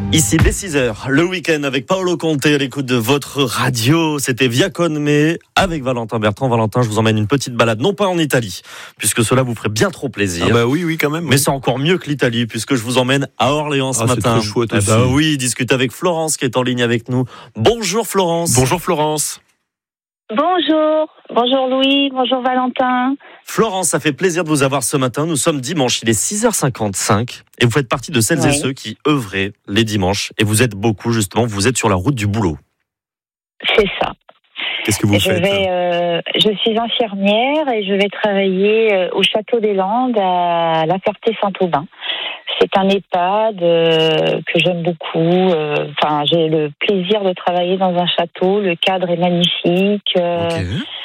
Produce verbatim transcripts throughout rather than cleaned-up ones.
Ici dès six heures, le week-end avec Paolo Conte à l'écoute de votre radio. C'était Via Con Me avec Valentin Bertrand. Valentin, je vous emmène une petite balade, non pas en Italie, puisque cela vous ferait bien trop plaisir. Ah bah oui, oui quand même. Mais oui. C'est encore mieux que l'Italie, puisque je vous emmène à Orléans ce ah, matin. C'est très chouette aussi. Eh bah oui, discuter avec Florence qui est en ligne avec nous. Bonjour Florence. Bonjour Florence. Bonjour, bonjour Louis, bonjour Valentin. Florence, ça fait plaisir de vous avoir ce matin. Nous sommes dimanche, il est six heures cinquante-cinq et vous faites partie de celles oui. et ceux qui œuvraient les dimanches. Et vous êtes beaucoup justement, vous êtes sur la route du boulot. C'est ça. Qu'est-ce que vous je faites vais, euh, Je suis infirmière et je vais travailler au Château des Landes à La Ferté-Saint-Aubin. C'est un EHPAD euh, que j'aime beaucoup. Enfin, euh, j'ai le plaisir de travailler dans un château. Le cadre est magnifique. Euh, okay.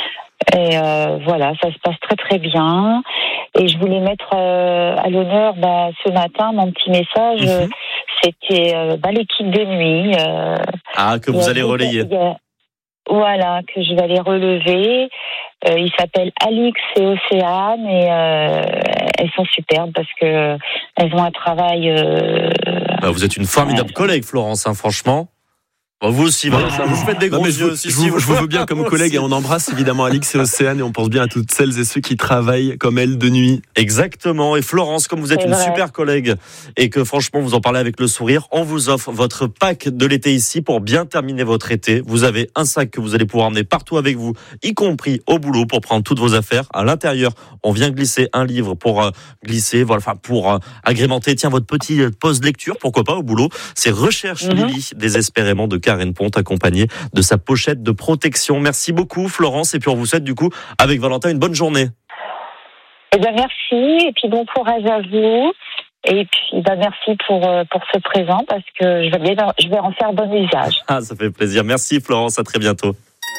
Et euh, voilà, ça se passe très très bien. Et je voulais mettre euh, à l'honneur bah, ce matin mon petit message. Mm-hmm. C'était euh, bah, l'équipe de nuit. Euh, ah, que vous allez relayer. A, voilà, que je vais aller relever. Euh, ils s'appellent Alix et Océane et euh, elles sont superbes parce que euh, elles ont un travail. Euh, bah, vous êtes une formidable euh, collègue, Florence, hein, franchement. Bon, vous aussi, voilà, ça, vous faites des gros yeux. Je, si, je, si, vous, je vous veux bien comme collègue et on embrasse évidemment Alix et Océane et on pense bien à toutes celles et ceux qui travaillent comme elles de nuit. Exactement. Et Florence, comme vous êtes C'est une vrai. super collègue et que franchement vous en parlez avec le sourire, on vous offre votre pack de l'été ici pour bien terminer votre été. Vous avez un sac que vous allez pouvoir emmener partout avec vous, y compris au boulot pour prendre toutes vos affaires. À l'intérieur, on vient glisser un livre pour euh, glisser, voilà, enfin pour euh, agrémenter. Tiens, votre petit pause lecture, pourquoi pas au boulot. C'est Recherche mm-hmm. Lily désespérément de Karen Ponte, accompagnée de sa pochette de protection. Merci beaucoup Florence et puis on vous souhaite du coup avec Valentin une bonne journée. Eh bien merci et puis bon courage à vous et puis ben merci pour pour ce présent parce que je vais je vais en faire bon usage. Ah, ça fait plaisir. Merci Florence, à très bientôt.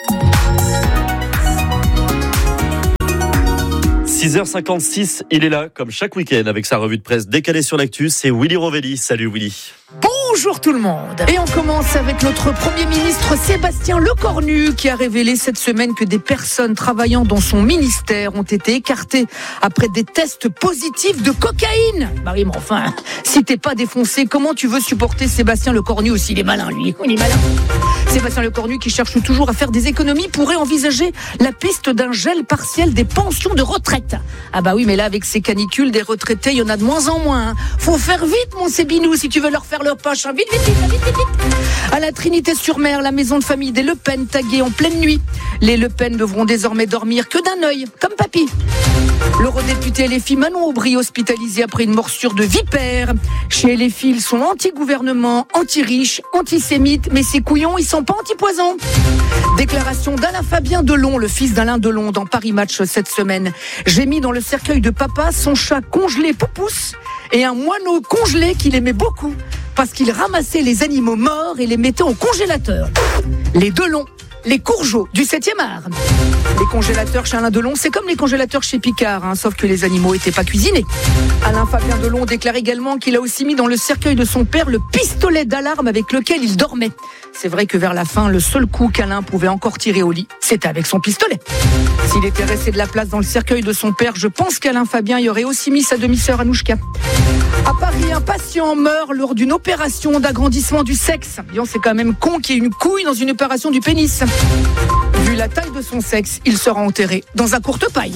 six heures cinquante-six, il est là, comme chaque week-end, avec sa revue de presse décalée sur l'actu, c'est Willy Rovelli. Salut Willy. Bonjour tout le monde. Et on commence avec notre Premier ministre Sébastien Lecornu qui a révélé cette semaine que des personnes travaillant dans son ministère ont été écartées après des tests positifs de cocaïne. Bah oui, mais enfin, si t'es pas défoncé, comment tu veux supporter Sébastien Lecornu aussi? Il est malin, lui. Il est malin. Sébastien Lecornu, qui cherche toujours à faire des économies, pourrait envisager la piste d'un gel partiel des pensions de retraite. Ah bah oui, mais là, avec ces canicules, des retraités, il y en a de moins en moins. Faut faire vite, mon Sébinou, si tu veux leur faire leur poche. Vite, vite, vite, vite, vite, vite. À la Trinité-sur-Mer, la maison de famille des Le Pen taguée en pleine nuit. Les Le Pen devront désormais dormir que d'un œil, comme papy. L'eurodéputé L F I Manon Aubry hospitalisé après une morsure de vipère. Chez L F I, ils sont anti-gouvernement, anti-riches, antisémites, mais ces couillons, ils sont pas anti-poison. Déclaration d'Alain Fabien Delon, le fils d'Alain Delon, dans Paris Match cette semaine. J'ai mis dans le cercueil de papa son chat congelé Poupousse et un moineau congelé qu'il aimait beaucoup parce qu'il ramassait les animaux morts et les mettait au congélateur. Les Delon, les Courgeaux du septième art. Les congélateurs chez Alain Delon, c'est comme les congélateurs chez Picard, hein, sauf que les animaux n'étaient pas cuisinés. Alain Fabien Delon déclare également qu'il a aussi mis dans le cercueil de son père le pistolet d'alarme avec lequel il dormait. C'est vrai que vers la fin, le seul coup qu'Alain pouvait encore tirer au lit, c'était avec son pistolet. S'il était resté de la place dans le cercueil de son père, je pense qu'Alain Fabien y aurait aussi mis sa demi-sœur Anouchka. À Paris, un patient meurt lors d'une opération d'agrandissement du sexe. Bien, c'est quand même con qu'il y ait une couille dans une opération du pénis. Vu la taille de son sexe, il sera enterré dans un courte-paille.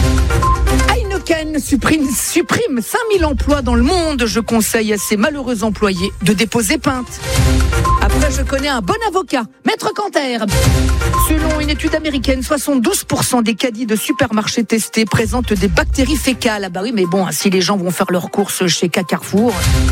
Heineken supprime, supprime cinq mille emplois dans le monde. Je conseille à ces malheureux employés de déposer plainte. Après, je connais un bon avocat, Maître Canter. Selon une étude américaine, soixante-douze pour cent des caddies de supermarchés testés présentent des bactéries fécales. Ah bah oui, mais bon, si les gens vont faire leurs courses chez Carrefour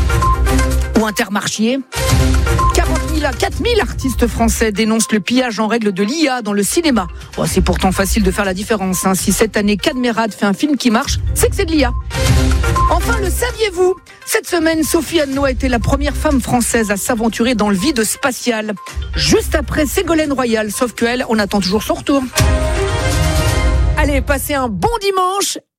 ou Intermarché. quarante mille à quatre mille artistes français dénoncent le pillage en règle de l'I A dans le cinéma. Bon, c'est pourtant facile de faire la différence. Hein. Si cette année Cadmerade fait un film qui marche, c'est que c'est de l'I A. Enfin, le saviez-vous ? Cette semaine, Sophie Anneau a été la première femme française à s'aventurer dans le vide spatial. Juste après Ségolène Royal, sauf qu'elle, on attend toujours son retour. Allez, passez un bon dimanche.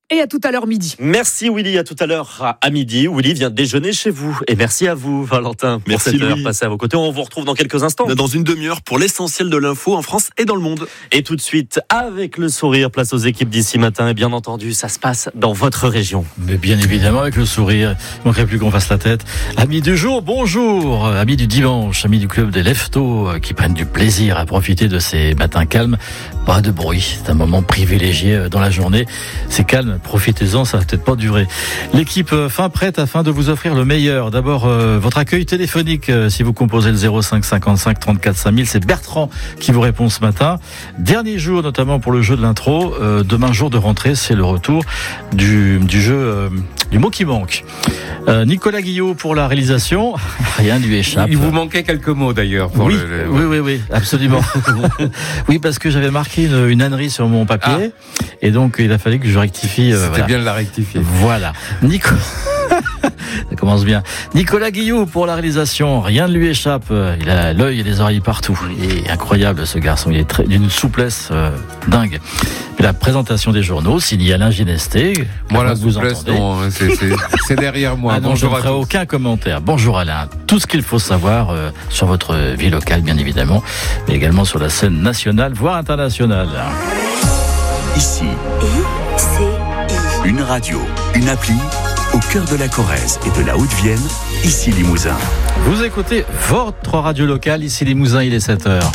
Et à tout à l'heure midi. Merci Willy, à tout à l'heure à midi. Willy vient déjeuner chez vous. Et merci à vous Valentin pour Merci, cette heure Louis. passée à vos côtés. On vous retrouve dans quelques instants. Dans une demi-heure pour l'essentiel de l'info en France et dans le monde. Et tout de suite, avec le sourire, place aux équipes d'ici matin. Et bien entendu, ça se passe dans votre région. Mais bien évidemment, avec le sourire, il ne manquerait plus qu'on fasse la tête. Amis du jour, bonjour. Amis du dimanche, amis du club des leftos qui prennent du plaisir à profiter de ces matins calmes. Pas de bruit, c'est un moment privilégié dans la journée. C'est calme, profitez-en, ça va peut-être pas durer. L'équipe fin prête afin de vous offrir le meilleur. D'abord, euh, votre accueil téléphonique, euh, si vous composez le zéro cinq cinquante-cinq trente-quatre cinq mille, c'est Bertrand qui vous répond ce matin. Dernier jour, notamment pour le jeu de l'intro. Euh, demain, jour de rentrée, c'est le retour du, du jeu euh, du mot qui manque. Euh, Nicolas Guillot pour la réalisation. Rien ne lui échappe. Il vous manquait quelques mots d'ailleurs. Pour Oui, le, le... oui, oui, oui, absolument. Oui, parce que j'avais marqué une, une ânerie sur mon papier, ah. et donc il a fallu que je rectifie. Euh, C'était voilà. bien de la rectifier. Voilà. Nico... Ça commence bien. Nicolas Guillot pour la réalisation. Rien ne lui échappe. Il a l'œil et les oreilles partout. Il est incroyable ce garçon. Il est très, d'une souplesse euh, dingue. Et la présentation des journaux, signé Alain Ginesté. Moi, la vous souplesse, entendez. non, c'est, c'est, c'est derrière moi. Ah non, Bonjour je ne ferai à tous. aucun commentaire. Bonjour Alain. Tout ce qu'il faut savoir euh, sur votre vie locale, bien évidemment, mais également sur la scène nationale, voire internationale. Ici, I C I. une radio, une appli, au cœur de la Corrèze et de la Haute-Vienne, ici Limousin. Vous écoutez votre radio locale, ici Limousin, il est sept heures.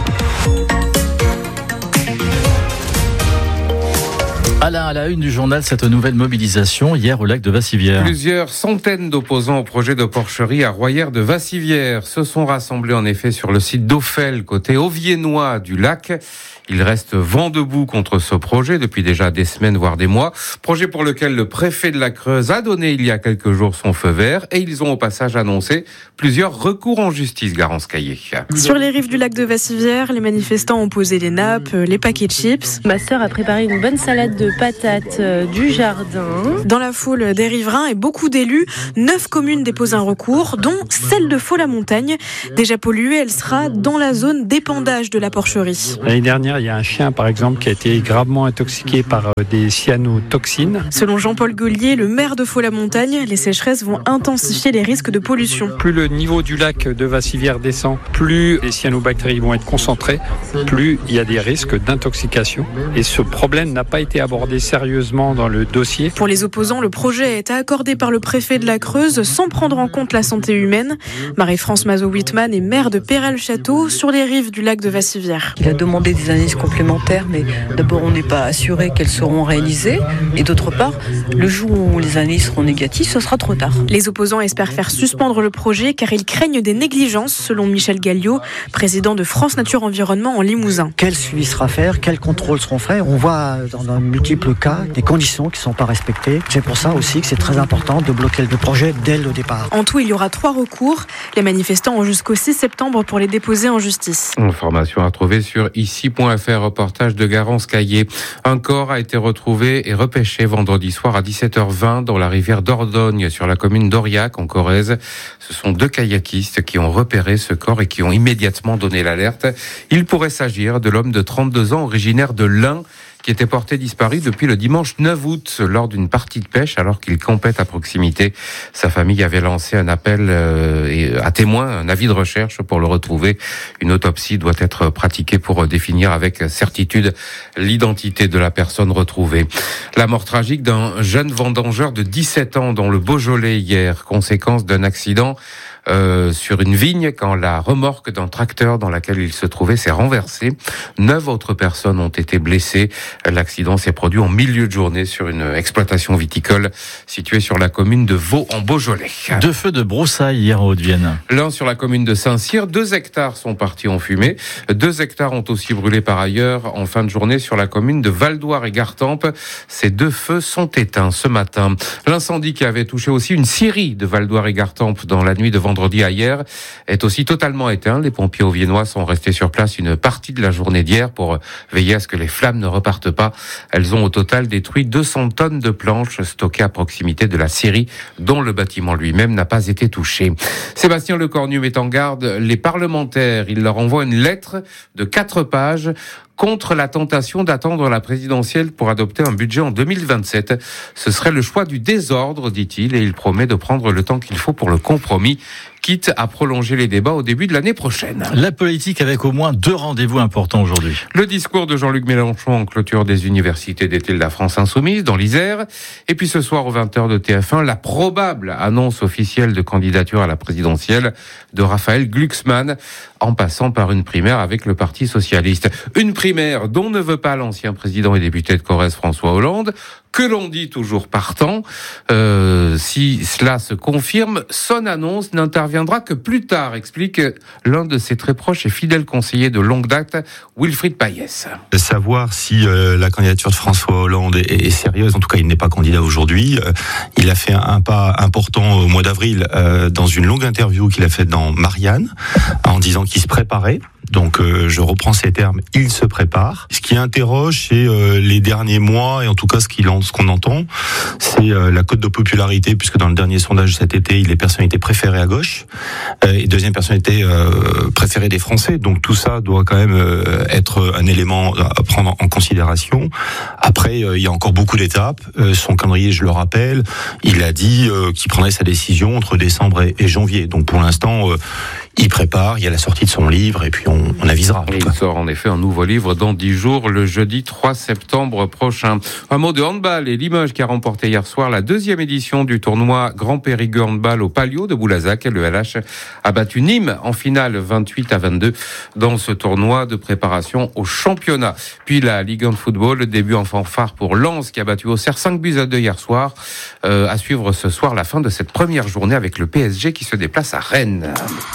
Alain, à la une du journal, cette nouvelle mobilisation hier au lac de Vassivière. Plusieurs centaines d'opposants au projet de porcherie à Royère de Vassivière se sont rassemblés en effet sur le site d'Ophel, côté auviennois du lac. Ils restent vent debout contre ce projet depuis déjà des semaines, voire des mois. Projet pour lequel le préfet de la Creuse a donné il y a quelques jours son feu vert et ils ont au passage annoncé plusieurs recours en justice, Garance Caillé. Sur les rives du lac de Vassivière, les manifestants ont posé les nappes, les paquets de chips. Ma sœur a préparé une bonne salade de patates euh, du jardin. Dans la foule des riverains et beaucoup d'élus, neuf communes déposent un recours, dont celle de Faux-la-Montagne. Déjà polluée, elle sera dans la zone d'épandage de la porcherie. L'année dernière, il y a un chien, par exemple, qui a été gravement intoxiqué par des cyanotoxines. Selon Jean-Paul Gaulier, le maire de Faux-la-Montagne, les sécheresses vont intensifier les risques de pollution. Plus le niveau du lac de Vassivière descend, plus les cyanobactéries vont être concentrées, plus il y a des risques d'intoxication. Et ce problème n'a pas été abordé sérieusement dans le dossier. Pour les opposants, le projet a été accordé par le préfet de la Creuse sans prendre en compte la santé humaine. Marie-France Mazot-Wittmann est maire de Pérel-Château, sur les rives du lac de Vassivière. Il a demandé des analyses complémentaires, mais d'abord on n'est pas assuré qu'elles seront réalisées, et d'autre part, le jour où les analyses seront négatives, ce sera trop tard. Les opposants espèrent faire suspendre le projet car ils craignent des négligences, selon Michel Galliot, président de France Nature Environnement en Limousin. Quel suivi sera fait, quels contrôles seront faits? On voit dans de multiples cas des conditions qui ne sont pas respectées. C'est pour ça aussi que c'est très important de bloquer le projet dès le départ. En tout, il y aura trois recours. Les manifestants ont jusqu'au six septembre pour les déposer en justice. Information à trouver sur ici point f r, reportage de Garance Caillé. Un corps a été retrouvé et repêché vendredi soir à dix-sept heures vingt dans la rivière d'Ordogne, sur la commune d'Aurillac, en Corrèze. Ce sont deux kayakistes qui ont repéré ce corps et qui ont immédiatement donné l'alerte. Il pourrait s'agir de l'homme de trente-deux ans, originaire de l'Ain, qui était porté disparu depuis le dimanche neuf août lors d'une partie de pêche alors qu'il campait à proximité. Sa famille avait lancé un appel euh, à témoins, un avis de recherche pour le retrouver. Une autopsie doit être pratiquée pour définir avec certitude l'identité de la personne retrouvée. La mort tragique d'un jeune vendangeur de dix-sept ans dans le Beaujolais hier, conséquence d'un accident Euh, sur une vigne quand la remorque d'un tracteur dans laquelle il se trouvait s'est renversée. Neuf autres personnes ont été blessées. L'accident s'est produit en milieu de journée sur une exploitation viticole située sur la commune de Vaux en Beaujolais. Deux feux de broussailles hier en Haute-Vienne. L'un sur la commune de Saint-Cyr, deux hectares sont partis en fumée. Deux hectares ont aussi brûlé par ailleurs en fin de journée sur la commune de Valdoire et Gartempe. Ces deux feux sont éteints ce matin. L'incendie qui avait touché aussi une scierie de Valdoire et Gartempe dans la nuit de vendredi à hier est aussi totalement éteint. Les pompiers auviennois sont restés sur place une partie de la journée d'hier pour veiller à ce que les flammes ne repartent pas. Elles ont au total détruit deux cents tonnes de planches stockées à proximité de la scierie dont le bâtiment lui-même n'a pas été touché. Sébastien Lecornu met en garde les parlementaires. Il leur envoie une lettre de quatre pages contre la tentation d'attendre la présidentielle pour adopter un budget en deux mille vingt-sept. Ce serait le choix du désordre, dit-il, et il promet de prendre le temps qu'il faut pour le compromis, quitte à prolonger les débats au début de l'année prochaine. La politique avec au moins deux rendez-vous importants aujourd'hui. Le discours de Jean-Luc Mélenchon en clôture des universités d'été de la France Insoumise dans l'Isère. Et puis ce soir aux vingt heures de T F un, la probable annonce officielle de candidature à la présidentielle de Raphaël Glucksmann, en passant par une primaire avec le Parti socialiste. Une primaire dont ne veut pas l'ancien président et député de Corrèze François Hollande, que l'on dit toujours partant. Euh, si cela se confirme, son annonce n'interviendra que plus tard, explique l'un de ses très proches et fidèles conseillers de longue date, Wilfried Payès. Savoir si euh, la candidature de François Hollande est, est sérieuse, en tout cas il n'est pas candidat aujourd'hui. Euh, il a fait un, un pas important au mois d'avril euh, dans une longue interview qu'il a faite dans Marianne, en disant qu'il se préparait. Donc euh, je reprends ces termes, il se prépare. Ce qui interroge, c'est euh, les derniers mois, et en tout cas ce, qu'il en, ce qu'on entend, c'est euh, la cote de popularité, puisque dans le dernier sondage cet été, il est personnalité préférée à gauche, euh, et deuxième personnalité euh, préférée des Français. Donc tout ça doit quand même euh, être un élément à prendre en considération. Après, euh, il y a encore beaucoup d'étapes. Euh, son calendrier, je le rappelle, il a dit euh, qu'il prendrait sa décision entre décembre et, et janvier. Donc pour l'instant, euh, il prépare, il y a la sortie de son livre, et puis on On avisera. Et il sort en effet un nouveau livre dans dix jours, le jeudi trois septembre prochain. Un mot de handball et Limoges qui a remporté hier soir la deuxième édition du tournoi Grand Périgueux Handball au Palio de Boulazac. Le L H a battu Nîmes en finale vingt-huit à vingt-deux dans ce tournoi de préparation au championnat. Puis la Ligue un de football, le début en fanfare pour Lens qui a battu Auxerre cinq buts à deux hier soir. Euh, à suivre ce soir la fin de cette première journée avec le P S G qui se déplace à Rennes.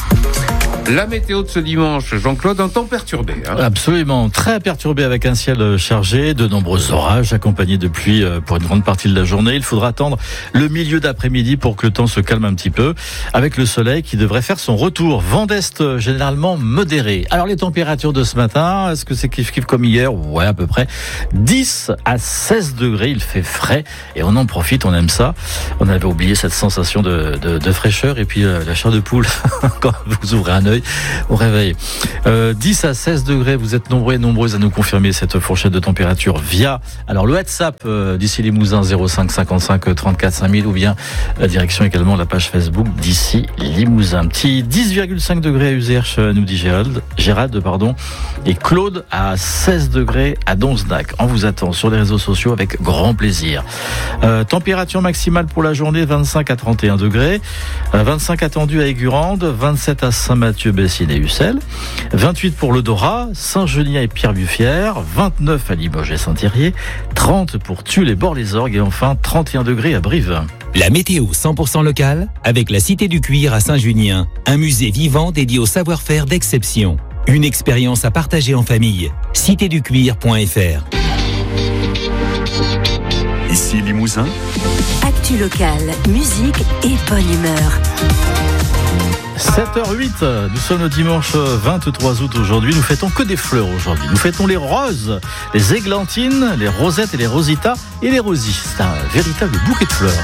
La météo de ce dimanche, Jean-Claude, un temps perturbé. Hein. Absolument, très perturbé avec un ciel chargé, de nombreux orages accompagnés de pluie pour une grande partie de la journée. Il faudra attendre le milieu d'après-midi pour que le temps se calme un petit peu, avec le soleil qui devrait faire son retour. Vent d'est généralement modéré. Alors les températures de ce matin, est-ce que c'est kiff-kiff comme hier ? Ouais, à peu près. dix à seize degrés, il fait frais et on en profite, on aime ça. On avait oublié cette sensation de, de, de fraîcheur et puis euh, la chair de poule quand vous ouvrez un œil au réveil. Euh, dix à seize degrés, vous êtes nombreux et nombreuses à nous confirmer cette fourchette de température via alors le WhatsApp euh, d'ici Limousin zéro cinq cinquante-cinq trente-quatre cinq mille ou bien la direction également la page Facebook d'ici Limousin. Petit dix virgule cinq degrés à Uzerche, nous dit Gérald, Gérald pardon, et Claude à seize degrés à Donznac. On vous attend sur les réseaux sociaux avec grand plaisir. Euh, température maximale pour la journée vingt-cinq à trente et un degrés, euh, vingt-cinq attendus à Aigurande, vingt-sept à Saint-Mathieu, Bessines et Ussel, vingt-huit pour le Dora, Saint-Genien et Pierre-Buffière, vingt-neuf à Limoges et Saint-Thierry, trente pour Tulle et Bord-les-Orgues et enfin trente et un degrés à Brive. La météo cent pour cent locale avec la Cité du Cuir à Saint-Junien, un musée vivant dédié au savoir-faire d'exception. Une expérience à partager en famille. cité du cuir point f r. Ici Limousin. Actu locale, musique et bonne humeur. sept heures huit, nous sommes le dimanche vingt-trois août aujourd'hui. Nous fêtons que des fleurs aujourd'hui. Nous fêtons les roses, les églantines, les rosettes et les rositas et les rosies. C'est un véritable bouquet de fleurs.